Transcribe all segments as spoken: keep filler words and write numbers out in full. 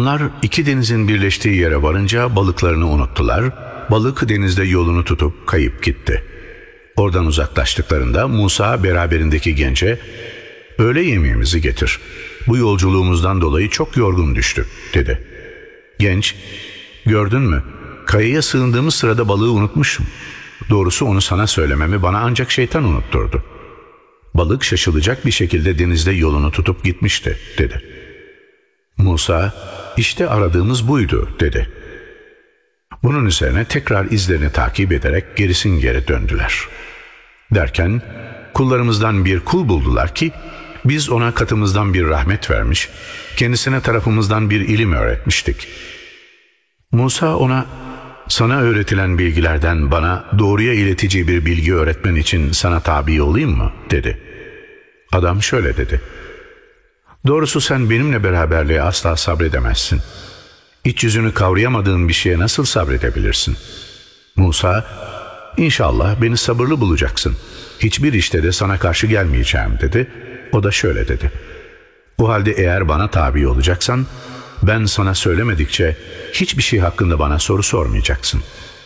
Onlar iki denizin birleştiği yere varınca balıklarını unuttular. Balık denizde yolunu tutup kayıp gitti. Oradan uzaklaştıklarında Musa beraberindeki gence "Öğle yemeğimizi getir. Bu yolculuğumuzdan dolayı çok yorgun düştük," dedi. Genç, "Gördün mü? Kayaya sığındığımız sırada balığı unutmuşum. Doğrusu onu sana söylememi bana ancak şeytan unutturdu." Balık şaşılacak bir şekilde denizde yolunu tutup gitmişti, dedi. Musa, "İşte aradığımız buydu," dedi. Bunun üzerine tekrar izlerini takip ederek gerisin geri döndüler. Derken kullarımızdan bir kul buldular ki biz ona katımızdan bir rahmet vermiş, kendisine tarafımızdan bir ilim öğretmiştik. Musa ona, "Sana öğretilen bilgilerden bana doğruya iletici bir bilgi öğretmen için sana tabi olayım mı?" dedi. Adam şöyle dedi: "Doğrusu sen benimle beraberliğe asla sabredemezsin. İç yüzünü kavrayamadığın bir şeye nasıl sabredebilirsin?" Musa, "İnşallah beni sabırlı bulacaksın. Hiçbir işte de sana karşı gelmeyeceğim," dedi. O da şöyle dedi: "O halde eğer bana tabi olacaksan, ben sana söylemedikçe hiçbir şey hakkında bana soru sormayacaksın."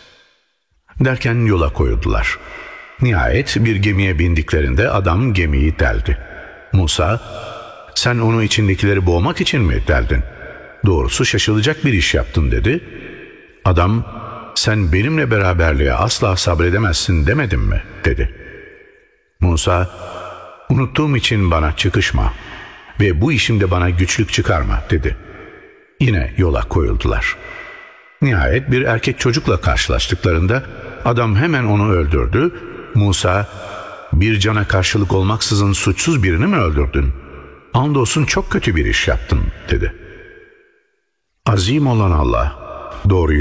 Derken yola koyuldular. Nihayet bir gemiye bindiklerinde adam gemiyi deldi. Musa, "Sen onu içindekileri boğmak için mi deldin? Doğrusu şaşılacak bir iş yaptın," dedi. Adam, "Sen benimle beraberliğe asla sabredemezsin demedim mi?" dedi. Musa, "Unuttuğum için bana çıkışma ve bu işimde bana güçlük çıkarma," dedi. Yine yola koyuldular. Nihayet bir erkek çocukla karşılaştıklarında adam hemen onu öldürdü. Musa, "Bir cana karşılık olmaksızın suçsuz birini mi öldürdün? Andolsun çok kötü bir iş yaptın," dedi. Azim olan Allah doğruyu